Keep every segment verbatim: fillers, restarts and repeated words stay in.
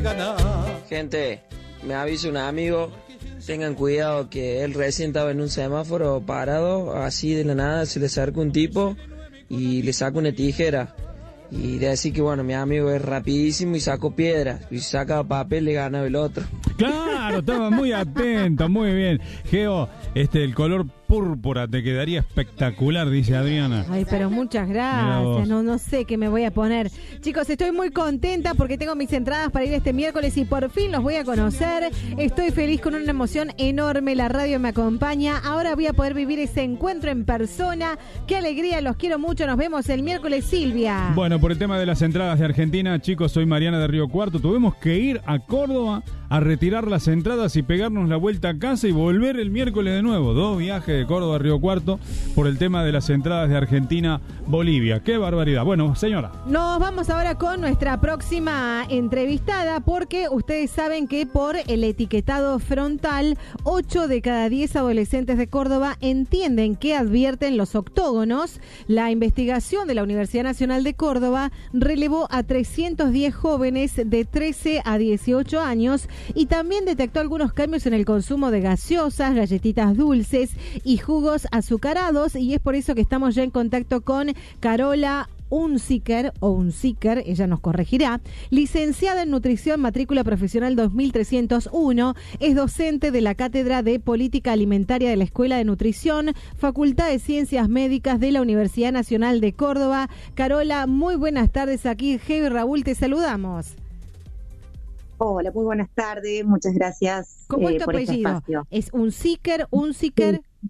ganar. Gente, me avisa un amigo, tengan cuidado que él recién estaba en un semáforo parado, así de la nada se le acerca un tipo y le saca una tijera. Y de decir que bueno, mi amigo es rapidísimo y sacó piedras, y si saca papel le gana el otro. Claro, estaba muy atento, muy bien. Geo, este, el color púrpura te quedaría espectacular, dice Adriana. Ay, pero muchas gracias, no, no sé qué me voy a poner. Chicos, estoy muy contenta porque tengo mis entradas para ir este miércoles y por fin los voy a conocer. Estoy feliz con una emoción enorme, la radio me acompaña. Ahora voy a poder vivir ese encuentro en persona. Qué alegría, los quiero mucho, nos vemos el miércoles, Silvia. Bueno, por el tema de las entradas de Argentina, chicos, soy Mariana de Río Cuarto. Tuvimos que ir a Córdoba a retirar las entradas y pegarnos la vuelta a casa y volver el miércoles de nuevo. Dos viajes de Córdoba a Río Cuarto por el tema de las entradas de Argentina-Bolivia. ¡Qué barbaridad! Bueno, señora. Nos vamos ahora con nuestra próxima entrevistada porque ustedes saben que por el etiquetado frontal, ocho de cada diez adolescentes de Córdoba entienden que advierten los octógonos. La investigación de la Universidad Nacional de Córdoba relevó a trescientos diez jóvenes de trece a dieciocho años y también detectó algunos cambios en el consumo de gaseosas, galletitas dulces y jugos azucarados, y es por eso que estamos ya en contacto con Carola Unziker, o Unziker, ella nos corregirá, licenciada en nutrición, matrícula profesional dos mil trescientos uno, es docente de la Cátedra de Política Alimentaria de la Escuela de Nutrición, Facultad de Ciencias Médicas de la Universidad Nacional de Córdoba. Carola, muy buenas tardes, aquí Geo y Raúl, te saludamos. Hola, muy buenas tardes, muchas gracias. ¿Cómo es eh, tu por apellido? Este espacio. ¿Es Unziker, Unziker? Sí.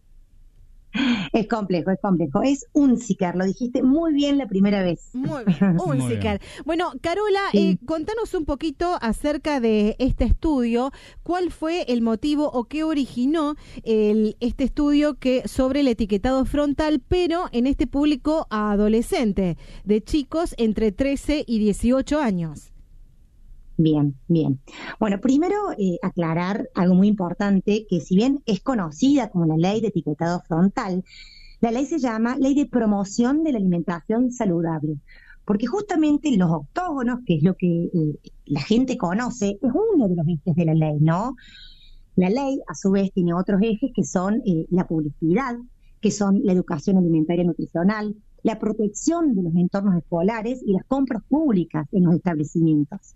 Es complejo, es complejo. Es Unziker, lo dijiste muy bien la primera vez. Muy bien, Unziker. Bueno, Carola, sí. eh, contanos un poquito acerca de este estudio. ¿Cuál fue el motivo o qué originó el, este estudio que sobre el etiquetado frontal, pero en este público adolescente, de chicos entre trece y dieciocho años? Bien, bien. Bueno, primero eh, aclarar algo muy importante, que si bien es conocida como la ley de etiquetado frontal, la ley se llama Ley de Promoción de la Alimentación Saludable, porque justamente los octógonos, que es lo que eh, la gente conoce, es uno de los ejes de la ley, ¿no? La ley, a su vez, tiene otros ejes que son eh, la publicidad, que son la educación alimentaria y nutricional, la protección de los entornos escolares y las compras públicas en los establecimientos.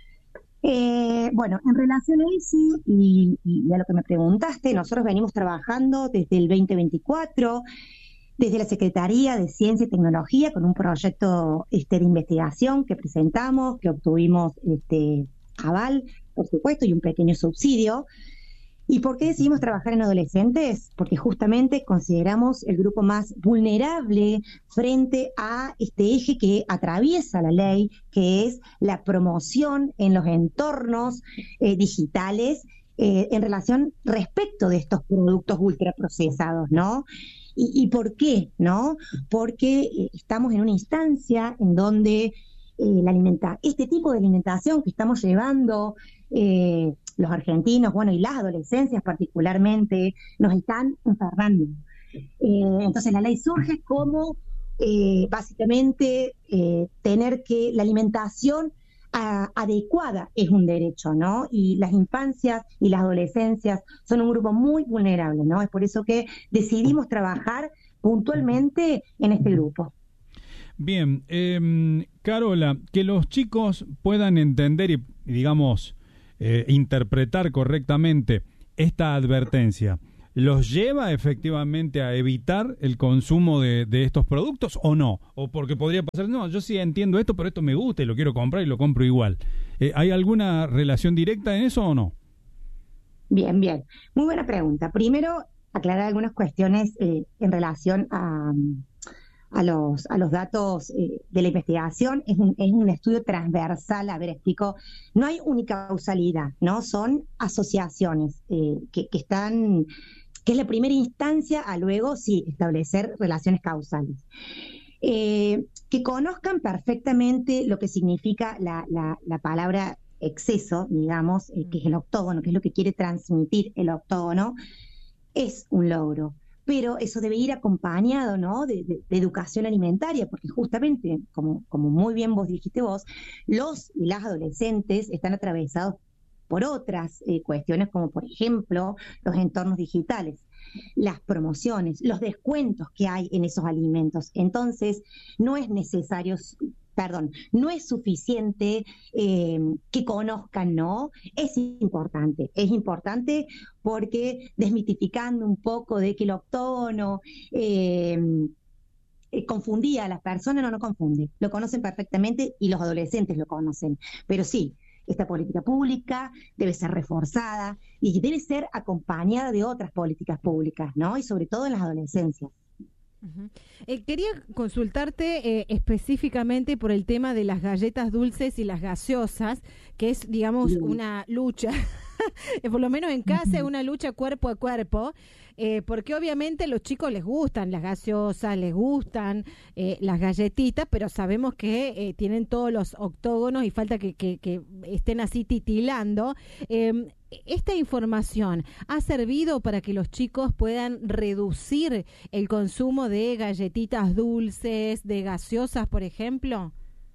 Eh, bueno, en relación a eso y, y a lo que me preguntaste, nosotros venimos trabajando desde el veinte veinticuatro, desde la Secretaría de Ciencia y Tecnología, con un proyecto este, de investigación que presentamos, que obtuvimos este, aval, por supuesto, y un pequeño subsidio. ¿Y por qué decidimos trabajar en adolescentes? Porque justamente consideramos el grupo más vulnerable frente a este eje que atraviesa la ley, que es la promoción en los entornos eh, digitales eh, en relación respecto de estos productos ultraprocesados, ¿no? ¿Y, y por qué? ¿No? Porque eh, estamos en una instancia en donde eh, la alimenta- este tipo de alimentación que estamos llevando eh, los argentinos, bueno, y las adolescencias particularmente, nos están enfermando. Eh, entonces la ley surge como eh, básicamente eh, tener que la alimentación a, adecuada es un derecho, ¿no? Y las infancias y las adolescencias son un grupo muy vulnerable, ¿no? Es por eso que decidimos trabajar puntualmente en este grupo. Bien, eh, Carola, que los chicos puedan entender y, digamos, Eh, interpretar correctamente esta advertencia, ¿los lleva efectivamente a evitar el consumo de, de estos productos o no? O porque podría pasar, no, yo sí entiendo esto, pero esto me gusta y lo quiero comprar y lo compro igual. Eh, ¿Hay alguna relación directa en eso o no? Bien, bien. Muy buena pregunta. Primero, aclarar algunas cuestiones eh, en relación a... a los, a los datos eh, de la investigación. Es un, es un estudio transversal. A ver, explico, no hay unicausalidad, ¿no? Son asociaciones eh, que, que están, que es la primera instancia a luego sí establecer relaciones causales. Eh, que conozcan perfectamente lo que significa la, la, la palabra exceso, digamos, eh, que es el octógono, que es lo que quiere transmitir el octógono, es un logro. pero eso debe ir acompañado, ¿no?, de, de, de educación alimentaria, porque justamente, como, como muy bien vos dijiste vos, los y las adolescentes están atravesados por otras eh, cuestiones, como por ejemplo los entornos digitales, las promociones, los descuentos que hay en esos alimentos. Entonces, no es necesario, perdón, no es suficiente eh, que conozcan, ¿no? Es importante, es importante porque desmitificando un poco de que el octógono eh, eh, confundía a las personas, no, no confunde, lo conocen perfectamente y los adolescentes lo conocen, pero sí, esta política pública debe ser reforzada y debe ser acompañada de otras políticas públicas, ¿no? Y sobre todo en las adolescencias. Uh-huh. Eh, quería consultarte eh, específicamente por el tema de las galletas dulces y las gaseosas, que es, digamos, Bien. una lucha, por lo menos en casa, uh-huh. una lucha cuerpo a cuerpo, eh, porque obviamente a los chicos les gustan las gaseosas, les gustan eh, las galletitas, pero sabemos que eh, tienen todos los octógonos y falta que, que, que estén así titilando. Eh, ¿Esta información ha servido para que los chicos puedan reducir el consumo de galletitas dulces, de gaseosas, por ejemplo?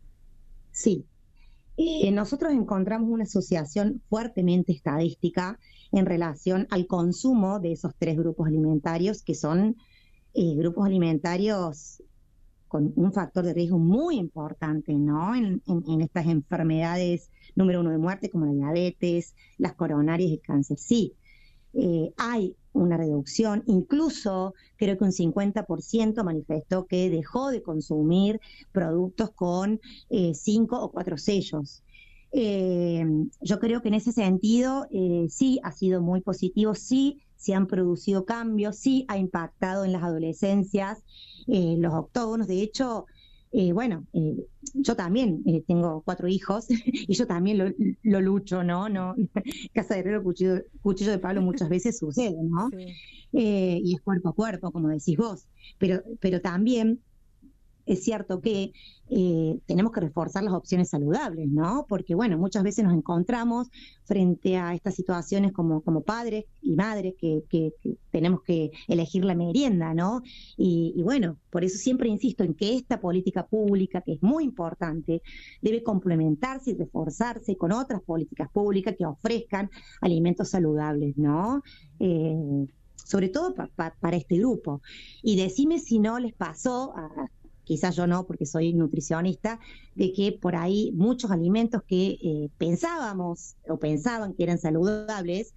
Sí. Eh, nosotros encontramos una asociación fuertemente estadística en relación al consumo de esos tres grupos alimentarios, que son eh, grupos alimentarios con un factor de riesgo muy importante, ¿no? En, en, en estas enfermedades número uno de muerte, como la diabetes, las coronarias y el cáncer. Sí, eh, hay una reducción, incluso creo que un cincuenta por ciento manifestó que dejó de consumir productos con eh, cinco o cuatro sellos. Eh, yo creo que en ese sentido eh, sí ha sido muy positivo, sí se han producido cambios, sí ha impactado en las adolescencias eh, los octógonos. De hecho, eh, bueno, eh, yo también eh, tengo cuatro hijos y yo también lo, lo lucho, ¿no? no Casa de herrero, cuchillo, cuchillo de palo muchas veces sucede, ¿no? Sí. Eh, y es cuerpo a cuerpo, como decís vos, pero, pero también es cierto que eh, tenemos que reforzar las opciones saludables, ¿no? Porque, bueno, muchas veces nos encontramos frente a estas situaciones como, como padres y madres que, que, que tenemos que elegir la merienda, ¿no? Y, y, bueno, por eso siempre insisto en que esta política pública, que es muy importante, debe complementarse y reforzarse con otras políticas públicas que ofrezcan alimentos saludables, ¿no? Eh, sobre todo pa, pa, para este grupo. Y decime si no les pasó a... quizás yo no, porque soy nutricionista, de que por ahí muchos alimentos que eh, pensábamos o pensaban que eran saludables,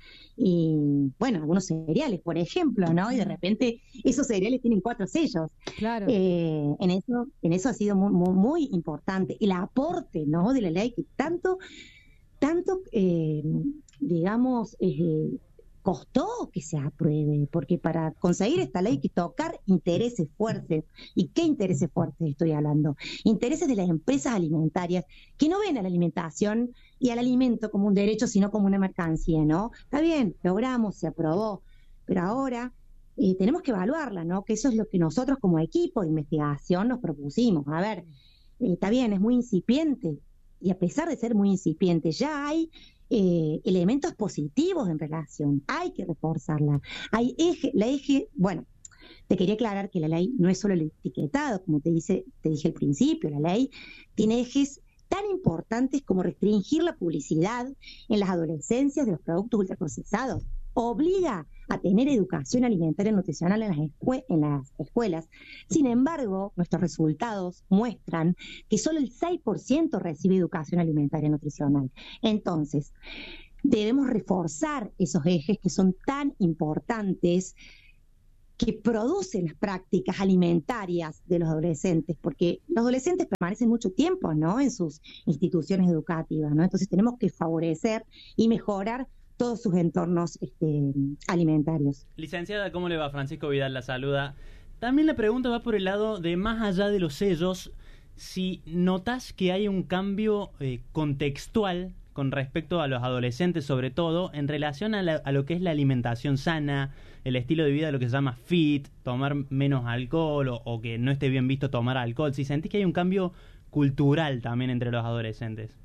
y bueno, algunos cereales, por ejemplo, ¿no? Y de repente esos cereales tienen cuatro sellos. Claro. Eh, en eso, en eso ha sido muy, muy, muy importante. El aporte, ¿no?, de la ley que tanto, tanto, eh, digamos, eh, costó que se apruebe, porque para conseguir esta ley hay que tocar intereses fuertes. ¿Y qué intereses fuertes estoy hablando? Intereses de las empresas alimentarias que no ven a la alimentación y al alimento como un derecho, sino como una mercancía, ¿no? Está bien, logramos, se aprobó, pero ahora eh, tenemos que evaluarla, ¿no? Que eso es lo que nosotros como equipo de investigación nos propusimos. A ver, eh, está bien, es muy incipiente, y a pesar de ser muy incipiente, ya hay Eh, elementos positivos en relación, hay que reforzarla. Hay eje, la eje, bueno, te quería aclarar que la ley no es solo el etiquetado, como te dice, te dije al principio, la ley tiene ejes tan importantes como restringir la publicidad en las adolescencias de los productos ultraprocesados, obliga a tener educación alimentaria y nutricional en las, escue- en las escuelas. Sin embargo, nuestros resultados muestran que solo el seis por ciento recibe educación alimentaria y nutricional. Entonces, debemos reforzar esos ejes que son tan importantes, que producen las prácticas alimentarias de los adolescentes, porque los adolescentes permanecen mucho tiempo, ¿no?, en sus instituciones educativas, ¿no? Entonces tenemos que favorecer y mejorar todos sus entornos este, alimentarios. Licenciada, ¿cómo le va? Francisco Vidal la saluda. También la pregunta va por el lado de, más allá de los sellos, si notas que hay un cambio eh, contextual con respecto a los adolescentes, sobre todo en relación a, la, a lo que es la alimentación sana, el estilo de vida, lo que se llama fit, tomar menos alcohol o, o que no esté bien visto tomar alcohol. Si sentís que hay un cambio cultural también entre los adolescentes.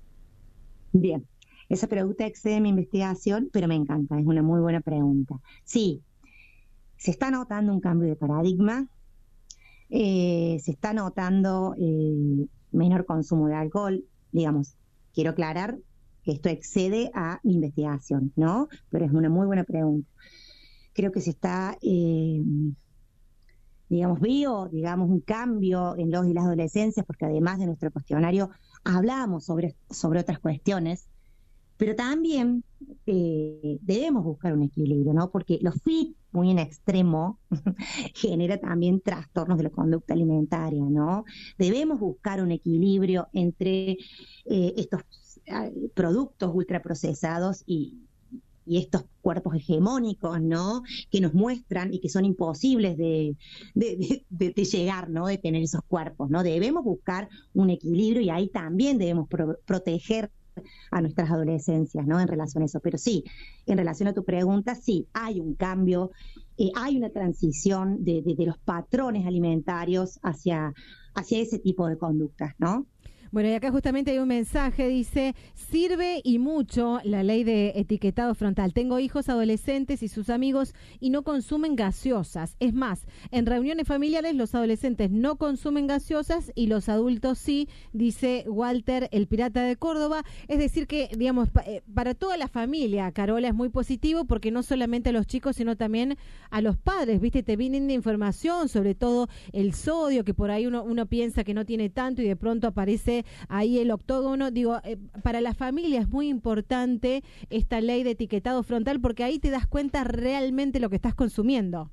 Bien, esa pregunta excede mi investigación, pero me encanta, es una muy buena pregunta. Sí, se está notando un cambio de paradigma, eh, se está notando eh, menor consumo de alcohol, digamos, quiero aclarar que esto excede a mi investigación, ¿no? Pero es una muy buena pregunta. Creo que se está, eh, digamos, vio, digamos, un cambio en los y las adolescencias, porque además de nuestro cuestionario hablamos sobre, sobre otras cuestiones, pero también eh, debemos buscar un equilibrio, ¿no? Porque los fit muy en extremo genera también trastornos de la conducta alimentaria, ¿no? Debemos buscar un equilibrio entre eh, estos eh, productos ultraprocesados y, y estos cuerpos hegemónicos, ¿no? Que nos muestran y que son imposibles de, de, de, de, de llegar, ¿no? De tener esos cuerpos, ¿no? Debemos buscar un equilibrio y ahí también debemos pro- proteger a nuestras adolescencias, ¿no? En relación a eso. Pero sí, en relación a tu pregunta, sí, hay un cambio, eh, hay una transición de, de, de los patrones alimentarios hacia, hacia ese tipo de conductas, ¿no? Bueno, y acá justamente hay un mensaje, dice, sirve y mucho la ley de etiquetado frontal. Tengo hijos adolescentes y sus amigos y no consumen gaseosas. Es más, en reuniones familiares los adolescentes no consumen gaseosas y los adultos sí, dice Walter, el pirata de Córdoba. Es decir que, digamos, pa- eh, para toda la familia, Carola, es muy positivo porque no solamente a los chicos, sino también a los padres, ¿viste? Te vienen de información, sobre todo el sodio, que por ahí uno, uno piensa que no tiene tanto y de pronto aparece ahí el octógono. Digo, eh, para la familia es muy importante esta ley de etiquetado frontal porque ahí te das cuenta realmente lo que estás consumiendo.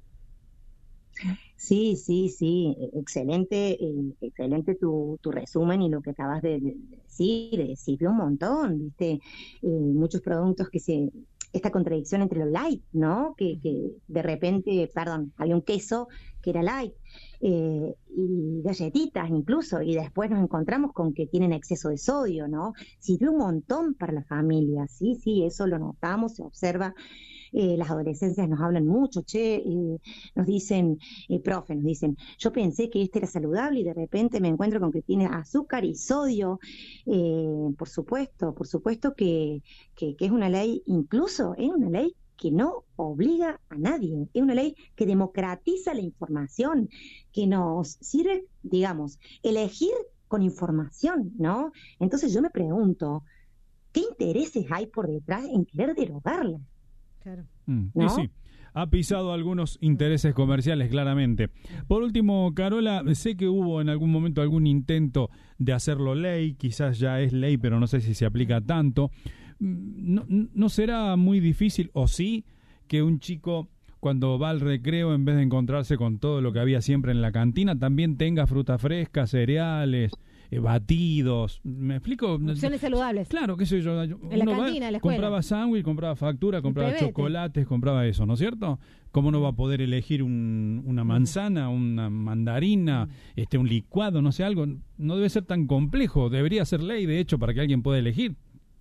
Sí, sí, sí, excelente, eh, excelente tu, tu resumen y lo que acabas de, de decir, eh, sirvió un montón, ¿viste? Eh, muchos productos que se... esta contradicción entre lo light, ¿no? Que, que de repente, perdón, había un queso que era light, eh, y galletitas incluso, y después nos encontramos con que tienen exceso de sodio, ¿no? Sirvió un montón para la familia, sí, sí, eso lo notamos, se observa. Eh, las adolescencias nos hablan mucho, che, eh, nos dicen, eh, profe, nos dicen, yo pensé que este era saludable y de repente me encuentro con que tiene azúcar y sodio. Eh, por supuesto, por supuesto que, que, que es una ley, incluso es una ley que no obliga a nadie, es una ley que democratiza la información, que nos sirve, digamos, elegir con información, ¿no? Entonces yo me pregunto, ¿qué intereses hay por detrás en querer derogarla? Claro. Mm, ¿No? y sí, ha pisado algunos intereses comerciales, claramente. Por último, Carola, sé que hubo en algún momento algún intento de hacerlo ley, quizás ya es ley, pero no sé si se aplica tanto. ¿No, no será muy difícil, o sí, que un chico cuando va al recreo, en vez de encontrarse con todo lo que había siempre en la cantina, también tenga fruta fresca, cereales, eh, batidos? ¿Me explico? Opciones saludables. Claro, qué sé yo. yo En la uno va, cantina, en la escuela. compraba sándwich, compraba factura, compraba pebete. chocolates, compraba eso, ¿no es cierto? ¿Cómo no va a poder elegir un, una manzana, una mandarina, este, un licuado, no sé, algo? No debe ser tan complejo, debería ser ley, de hecho, para que alguien pueda elegir.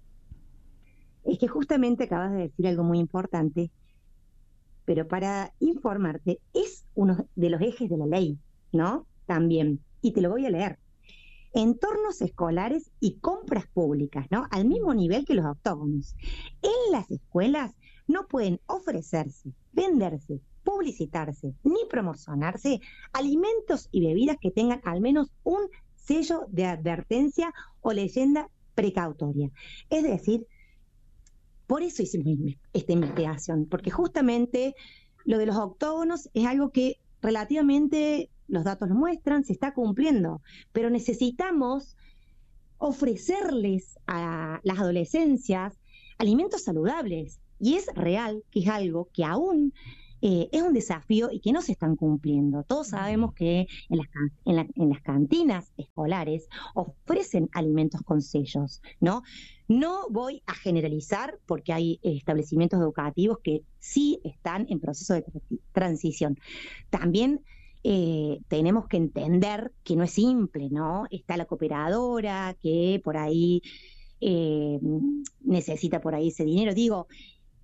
Es que justamente acabas de decir algo muy importante, pero para informarte es uno de los ejes de la ley, ¿no? También, y te lo voy a leer. Entornos escolares y compras públicas, ¿no? Al mismo nivel que los octógonos. En las escuelas no pueden ofrecerse, venderse, publicitarse ni promocionarse alimentos y bebidas que tengan al menos un sello de advertencia o leyenda precautoria. Es decir, por eso hicimos esta investigación, porque justamente lo de los octógonos es algo que relativamente los datos lo muestran, se está cumpliendo, pero necesitamos ofrecerles a las adolescencias alimentos saludables, y es real que es algo que aún eh, es un desafío y que no se están cumpliendo. Todos sabemos que en las, en, la, en las cantinas escolares ofrecen alimentos con sellos, ¿no? No voy a generalizar porque hay establecimientos educativos que sí están en proceso de tra- transición. También eh, tenemos que entender que no es simple, ¿no? Está la cooperadora que por ahí eh, necesita por ahí ese dinero. Digo,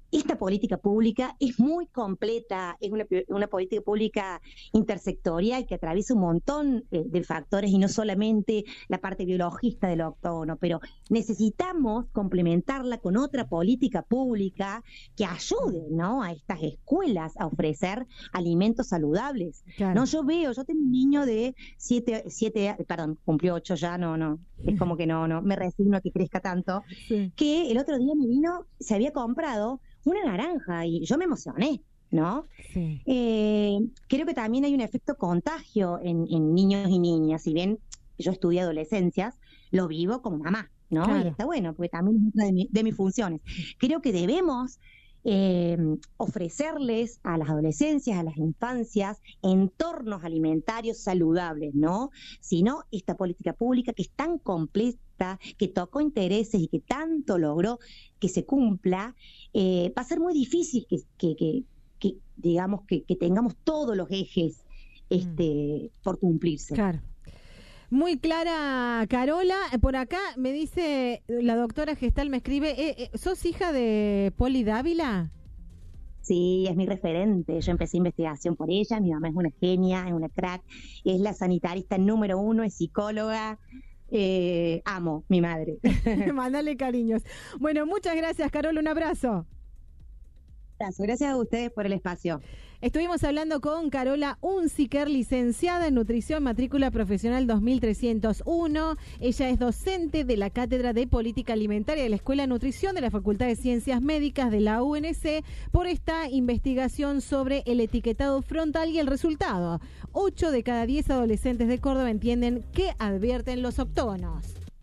esta política pública es muy completa, es una, una política pública intersectorial que atraviesa un montón eh, de factores y no solamente la parte biologista del octógono, pero necesitamos complementarla con otra política pública que ayude, ¿no?, a estas escuelas a ofrecer alimentos saludables. Claro. No, yo veo, yo tengo un niño de siete, siete, perdón, cumplió ocho ya, no, no, es como que no, no, me resigno a que crezca tanto, sí. Que el otro día me vino, se había comprado una naranja y yo me emocioné, ¿no? Sí. Eh, creo que también hay un efecto contagio en, en niños y niñas. Si bien yo estudié adolescencias, lo vivo como mamá, ¿no? Claro. Y está bueno, porque también es una de, mi, de mis funciones. Creo que debemos eh, ofrecerles a las adolescencias, a las infancias, entornos alimentarios saludables, ¿no? Si no, esta política pública que es tan completa, que tocó intereses y que tanto logró que se cumpla, eh, va a ser muy difícil que, que, que, que digamos, que, que tengamos todos los ejes este, mm. por cumplirse. Claro. Muy clara, Carola. Por acá me dice la doctora Gestal, me escribe, eh, eh, ¿sos hija de Poli Dávila? Sí, es mi referente. Yo empecé investigación por ella. Mi mamá es una genia, es una crack, es la sanitarista número uno, es psicóloga. Eh, amo mi madre. Mándale cariños. Bueno, muchas gracias, Carola. Un abrazo. Gracias a ustedes por el espacio. Estuvimos hablando con Carola Unziker, licenciada en Nutrición, matrícula profesional dos mil trescientos uno. Ella es docente de la Cátedra de Política Alimentaria de la Escuela de Nutrición de la Facultad de Ciencias Médicas de la U N C por esta investigación sobre el etiquetado frontal y el resultado. Ocho de cada diez adolescentes de Córdoba entienden qué advierten los octógonos.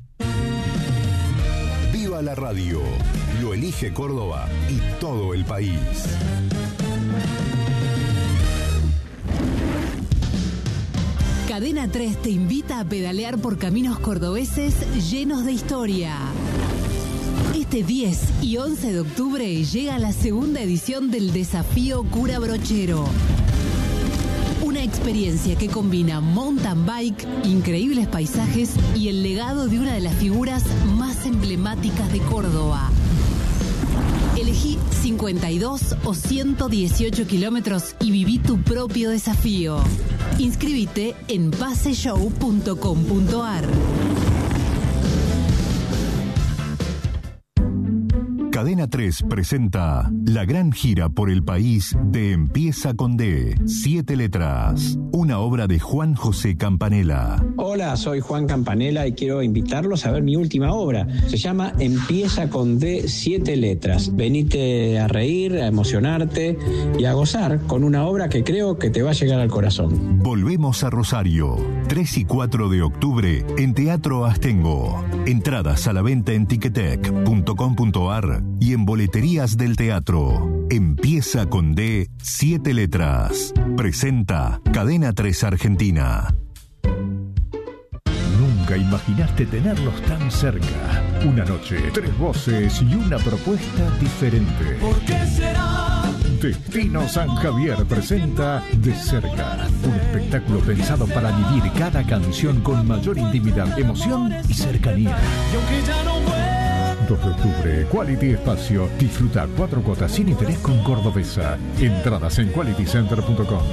Viva la radio, lo elige Córdoba y todo el país. Cadena tres te invita a pedalear por caminos cordobeses llenos de historia. Este diez y once de octubre llega la segunda edición del Desafío Cura Brochero. Una experiencia que combina mountain bike, increíbles paisajes y el legado de una de las figuras más emblemáticas de Córdoba. Elegí cincuenta y dos o ciento dieciocho kilómetros y viví tu propio desafío. Inscríbete en paseshow punto com punto ar. Cadena tres presenta la gran gira por el país de Empieza con D, siete letras, una obra de Juan José Campanella. Hola, soy Juan Campanella y quiero invitarlos a ver mi última obra. Se llama Empieza con D, siete letras. Venite a reír, a emocionarte y a gozar con una obra que creo que te va a llegar al corazón. Volvemos a Rosario, tres y cuatro de octubre en Teatro Astengo. Entradas a la venta en ticketek punto com punto ar y en boleterías del teatro. Empieza con D, siete letras. Presenta Cadena tres Argentina. Nunca imaginaste tenerlos tan cerca. Una noche, tres voces y una propuesta diferente. ¿Por qué será? Destino San Javier presenta De Cerca, un espectáculo pensado para vivir cada canción con mayor intimidad, emoción y cercanía. Y aunque ya no vuelvo, dos de octubre, Quality Espacio. Disfruta cuatro cuotas sin interés con Cordobesa. Entradas en quality center punto com.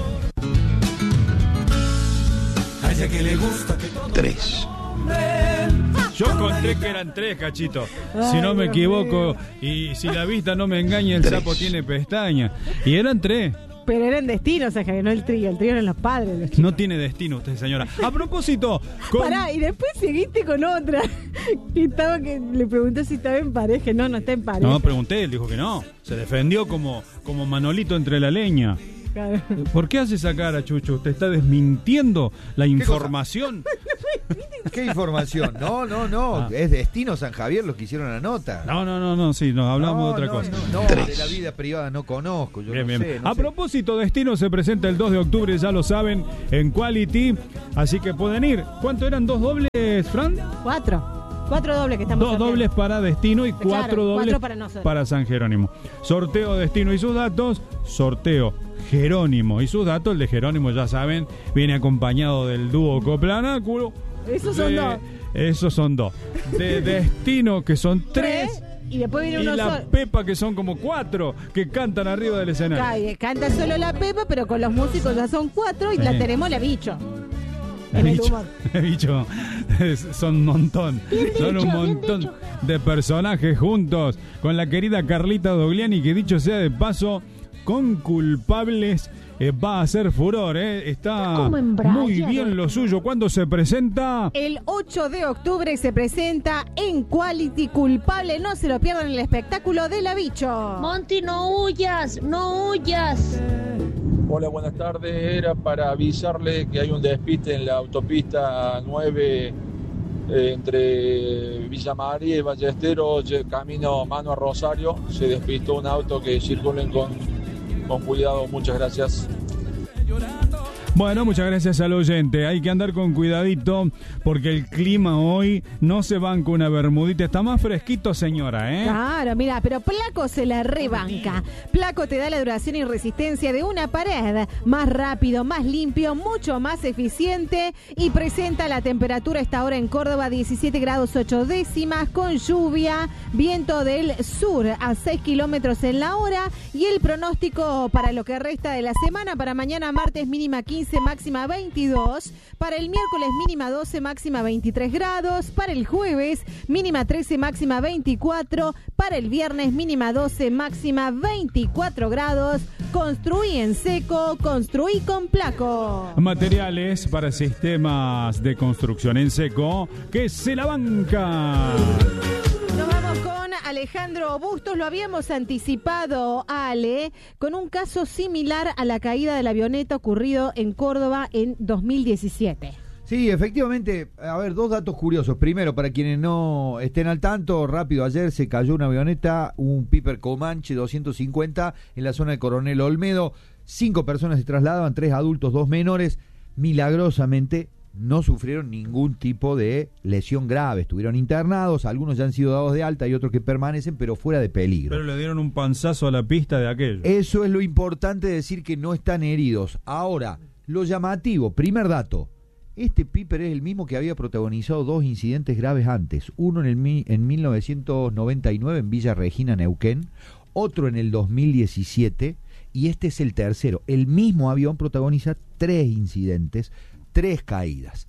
a ella que le gusta que todo Tres. Yo conté que eran tres, Cachito. Si no me equivoco, y si la vista no me engaña, el Tres. sapo tiene pestañas. Y eran tres. Pero eran destinos, o sea, no el trío, el trío eran los padres. Los No tiene destino usted, señora. A propósito, con... Pará, y después seguiste con otra. Que estaba que le pregunté si estaba en pareja. No, no está en pareja. No, pregunté, él dijo que no. Se defendió como, como Manolito entre la leña. Claro. ¿Por qué hace esa cara, Chucho? ¿Usted está desmintiendo la información? ¿Qué información? No, no, no. Ah. Es Destino San Javier los que hicieron la nota. No, no, no, no, sí, nos hablamos no, de otra no, cosa. No, no, de la vida privada no conozco. Yo Bien, no bien. sé, no A sé. propósito, Destino se presenta el dos de octubre, ya lo saben, en Quality. Así que pueden ir. ¿Cuánto eran? ¿Dos dobles, Fran? Cuatro. Cuatro dobles que estamos Dos sorteando. dobles para Destino y Claro, cuatro dobles cuatro para nosotros. para San Jerónimo. Sorteo Destino y sus datos. Sorteo Jerónimo y sus datos. El de Jerónimo, ya saben, viene acompañado del dúo Coplanáculo. Esos son De- dos. Esos son dos. De Destino, que son tres. Y después viene Y uno la solo. Pepa, que son como cuatro, que cantan arriba del escenario. Cae, canta solo la Pepa, pero con los músicos ya son cuatro y Sí. la tenemos la bicho. El En el bicho, humor. el bicho, es- son un montón, son un montón de personajes juntos con la querida Carlita Dogliani, que dicho sea de paso, con Culpables eh, va a hacer furor, eh. Está como embrayado. muy bien lo suyo. ¿Cuándo se presenta? El ocho de octubre se presenta en Quality Culpable. No se lo pierdan el espectáculo de la bicho. Monty, no huyas, no huyas. Hola, buenas tardes. Era para avisarle que hay un despiste en la autopista nueve eh, entre Villa María y Ballesteros, ye- camino mano a Rosario. Se despistó un auto, que circulen con, con cuidado. Muchas gracias. Bueno, muchas gracias al oyente. Hay que andar con cuidadito porque el clima hoy no se banca una bermudita. Está más fresquito, señora, ¿eh? Claro, mira, pero Placo se la rebanca. Placo te da la duración y resistencia de una pared. Más rápido, más limpio, mucho más eficiente. Y presenta la temperatura a esta hora en Córdoba, diecisiete grados ocho décimas, con lluvia, viento del sur a seis kilómetros en la hora. Y el pronóstico para lo que resta de la semana: para mañana martes mínima quince, máxima veintidós. Para el miércoles mínima doce, máxima veintitrés grados. Para el jueves mínima trece, máxima veinticuatro. Para el viernes mínima doce, máxima veinticuatro grados. Construí en seco, construí con Placo. Materiales para sistemas de construcción en seco, que se la banca. Nos vamos con Alejandro Bustos. Lo habíamos anticipado, Ale, con un caso similar a la caída de la avioneta ocurrido en Córdoba en dos mil diecisiete. Sí, efectivamente, a ver, dos datos curiosos. Primero, para quienes no estén al tanto, rápido, ayer se cayó una avioneta, un Piper Comanche doscientos cincuenta en la zona de Coronel Olmedo. Cinco personas se trasladaban, tres adultos, dos menores. Milagrosamente no sufrieron ningún tipo de lesión grave. Estuvieron internados, algunos ya han sido dados de alta y otros que permanecen, pero fuera de peligro. Pero le dieron un panzazo a la pista de aquello. Eso es lo importante, decir que no están heridos. Ahora, lo llamativo, primer dato. Este Piper es el mismo que había protagonizado dos incidentes graves antes. Uno en, el, mi- en mil novecientos noventa y nueve en Villa Regina, Neuquén. Otro en el dos mil diecisiete. Y este es el tercero. El mismo avión protagoniza tres incidentes, tres caídas.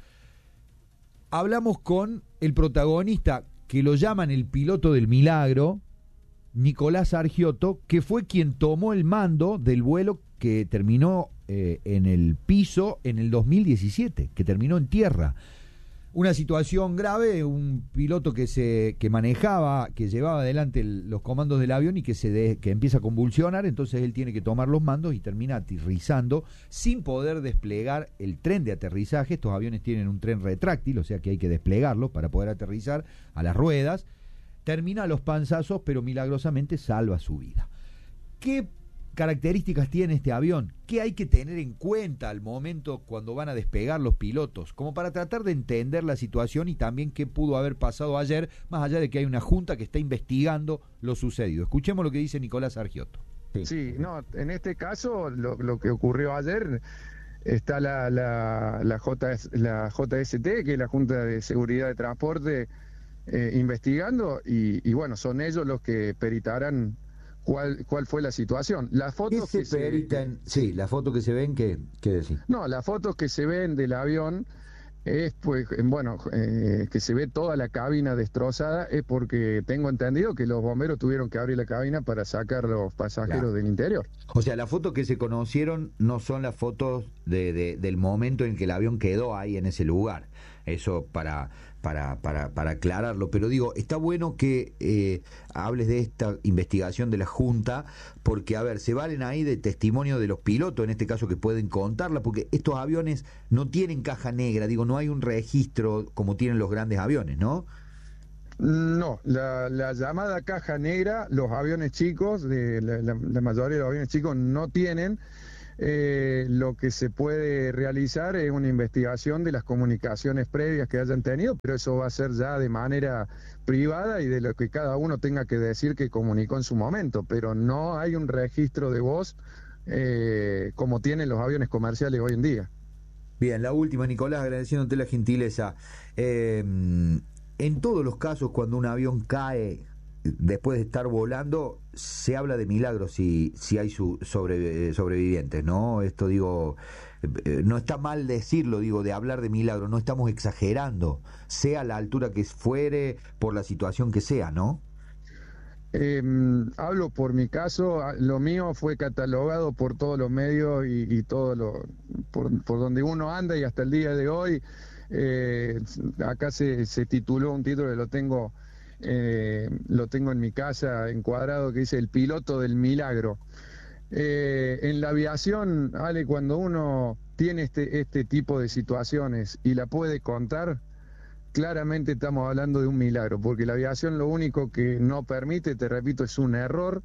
Hablamos con el protagonista, que lo llaman el piloto del milagro, Nicolás Argiotto, que fue quien tomó el mando del vuelo que terminó eh, en el piso en el dos mil diecisiete, que terminó en tierra. Una situación grave, un piloto que se que manejaba, que llevaba adelante el, los comandos del avión y que se de, que empieza a convulsionar, entonces él tiene que tomar los mandos y termina aterrizando sin poder desplegar el tren de aterrizaje. Estos aviones tienen un tren retráctil, o sea que hay que desplegarlo para poder aterrizar a las ruedas. Termina a los panzazos, pero milagrosamente salva su vida. ¿Qué características tiene este avión? ¿Qué hay que tener en cuenta al momento cuando van a despegar los pilotos? Como para tratar de entender la situación y también qué pudo haber pasado ayer, más allá de que hay una junta que está investigando lo sucedido. Escuchemos lo que dice Nicolás Argiotto. Sí, no, en este caso lo, lo que ocurrió ayer, está la, la, la, J S, la J S T, que es la Junta de Seguridad de Transporte, eh, investigando y, y bueno, son ellos los que peritarán cuál cuál fue la situación. Las fotos ¿Qué que se se peritan? Sí, las fotos que se ven, ¿qué, qué decir? No, las fotos que se ven del avión es pues bueno, eh, que se ve toda la cabina destrozada, es porque tengo entendido que los bomberos tuvieron que abrir la cabina para sacar los pasajeros Claro. del interior. O sea, las fotos que se conocieron no son las fotos de, de, del momento en que el avión quedó ahí en ese lugar. Eso para para para para aclararlo. Pero digo, está bueno que eh, hables de esta investigación de la Junta, porque, a ver, se valen ahí de testimonio de los pilotos, en este caso, que pueden contarla, porque estos aviones no tienen caja negra, digo, no hay un registro como tienen los grandes aviones, ¿no? No, la, la llamada caja negra, los aviones chicos, de la, la- la mayoría de los aviones chicos no tienen. Eh, lo que se puede realizar es una investigación de las comunicaciones previas que hayan tenido, pero eso va a ser ya de manera privada y de lo que cada uno tenga que decir que comunicó en su momento, pero no hay un registro de voz eh, como tienen los aviones comerciales hoy en día. Bien, la última, Nicolás, agradeciéndote la gentileza. Eh, en todos los casos, cuando un avión cae después de estar volando, se habla de milagros si, si hay su, sobre, sobrevivientes, ¿no? Esto digo, eh, no está mal decirlo, digo, de hablar de milagros, no estamos exagerando, sea la altura que fuere, por la situación que sea, ¿no? Eh, hablo por mi caso, lo mío fue catalogado por todos los medios y, y todo lo por, por donde uno anda, y hasta el día de hoy eh, acá se, se tituló un título que lo tengo eh, lo tengo en mi casa encuadrado, que dice El piloto del milagro. Eh, en la aviación, Ale, cuando uno tiene este, este tipo de situaciones y la puede contar, claramente estamos hablando de un milagro, porque la aviación lo único que no permite, te repito, es un error.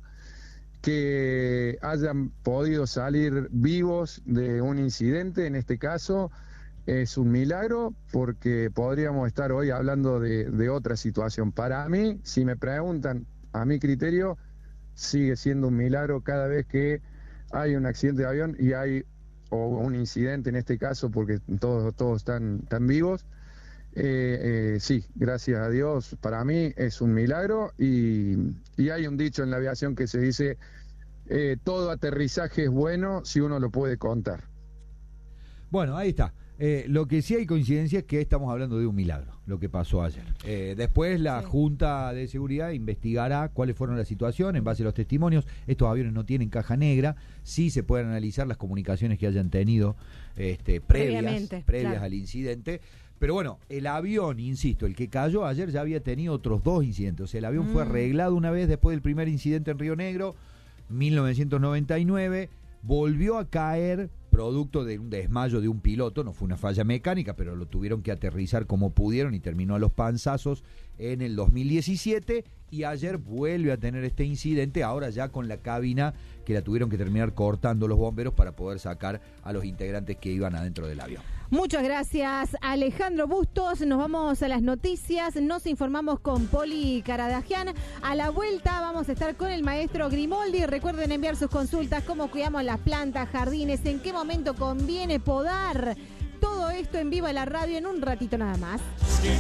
Que hayan podido salir vivos de un incidente, en este caso, es un milagro, porque podríamos estar hoy hablando de, de otra situación. Para mí, si me preguntan, a mi criterio, sigue siendo un milagro cada vez que hay un accidente de avión y hay o un incidente, en este caso, porque todos, todos están, están vivos. Eh, eh, sí, gracias a Dios, para mí es un milagro, y, y hay un dicho en la aviación que se dice, eh, todo aterrizaje es bueno si uno lo puede contar. Bueno, ahí está. Eh, lo que sí hay coincidencia es que estamos hablando de un milagro, lo que pasó ayer. Eh, después la sí. Junta de Seguridad investigará cuáles fueron las situaciones en base a los testimonios. Estos aviones no tienen caja negra, sí se pueden analizar las comunicaciones que hayan tenido este, previas, previas claro. al incidente. Pero bueno, el avión, insisto, el que cayó ayer ya había tenido otros dos incidentes. O sea, el avión mm. fue arreglado una vez después del primer incidente en Río Negro, mil novecientos noventa y nueve, volvió a caer producto de un desmayo de un piloto, no fue una falla mecánica, pero lo tuvieron que aterrizar como pudieron y terminó a los panzazos en el dos mil diecisiete, y ayer vuelve a tener este incidente, ahora ya con la cabina que la tuvieron que terminar cortando los bomberos para poder sacar a los integrantes que iban adentro del avión. Muchas gracias, Alejandro Bustos. Nos vamos a las noticias, nos informamos con Poli Caradagian. A la vuelta vamos a estar con el maestro Grimoldi. Recuerden enviar sus consultas, cómo cuidamos las plantas, jardines, en qué momento conviene podar. Todo esto en Viva la Radio en un ratito nada más.